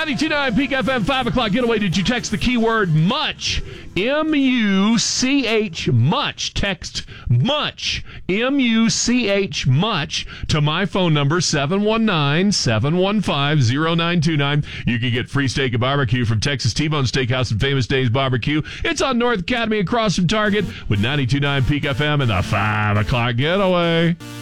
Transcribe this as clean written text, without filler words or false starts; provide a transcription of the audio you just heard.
92.9 Peak FM 5 o'clock getaway. Did you text the keyword much? M-U-C-H, much. Text much. M-U-C-H, much to my phone number, 719-715-0929. You can get free steak and barbecue from Texas T-Bone Steakhouse and Famous Days Barbecue. It's on North Academy across from Target with 92.9 Peak FM and the 5 o'clock getaway.